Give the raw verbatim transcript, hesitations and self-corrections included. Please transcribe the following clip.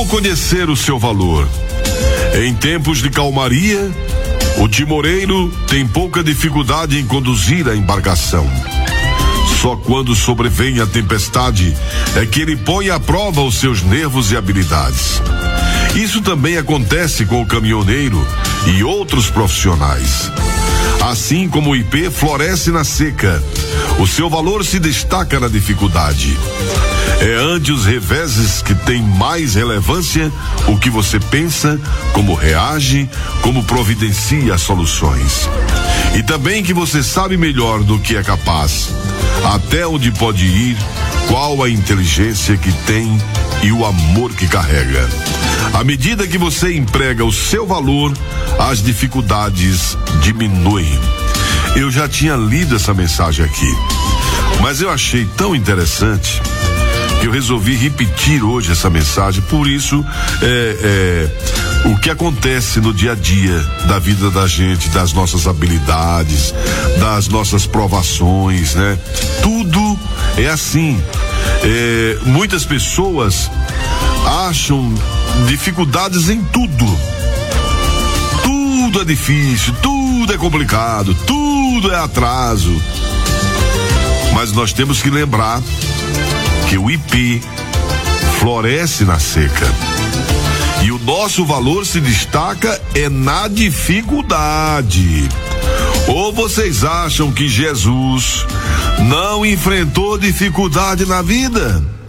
Como conhecer o seu valor? Em tempos de calmaria, o timoreiro tem pouca dificuldade em conduzir a embarcação. Só quando sobrevém a tempestade é que ele põe à prova os seus nervos e habilidades. Isso também acontece com o caminhoneiro e outros profissionais. Assim como o ipê floresce na seca, o seu valor se destaca na dificuldade. É ante os reveses que tem mais relevância o que você pensa, como reage, como providencia soluções. E também que você sabe melhor do que é capaz, até onde pode ir, qual a inteligência que tem e o amor que carrega. À medida que você emprega o seu valor, as dificuldades diminuem. Eu já tinha lido essa mensagem aqui, mas eu achei tão interessante que eu resolvi repetir hoje essa mensagem. Por isso, é, é, o que acontece no dia a dia da vida da gente, das nossas habilidades, das nossas provações, né? Tudo é assim. É, muitas pessoas acham dificuldades em tudo. Tudo é difícil, tudo é complicado, tudo é atraso. Mas nós temos que lembrar que o ipê floresce na seca. E o nosso valor se destaca é na dificuldade. Ou vocês acham que Jesus não enfrentou dificuldade na vida?